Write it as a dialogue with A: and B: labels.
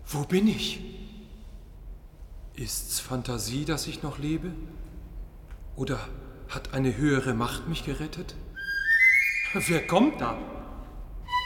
A: Wo bin ich? Ist's Fantasie, dass ich noch lebe? Oder hat eine höhere Macht mich gerettet? Wer kommt da?